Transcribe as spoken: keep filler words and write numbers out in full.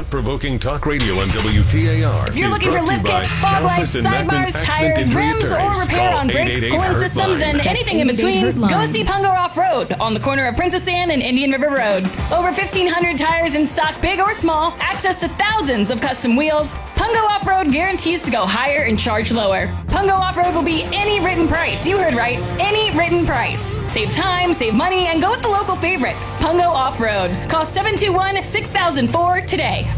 thought-provoking talk radio on W T A R. If you're is looking for brought to you lift by kits, fog lights, Calfus and Mackman sidebars, Accident tires, Injury rims, or Attorneys. repair Call on brakes, eight eight eight cooling hurt systems, line. and anything in between, go see Pungo Off-Road on the corner of Princess Anne and Indian River Road. Over fifteen hundred tires in stock, big or small, access to thousands of custom wheels. Pungo Off-Road guarantees to go higher and charge lower. Pungo Off-Road will be any written price. You heard right, any written price. Save time, save money, and go with the local favorite, Pungo Off-Road. Call seven two one, six thousand four today.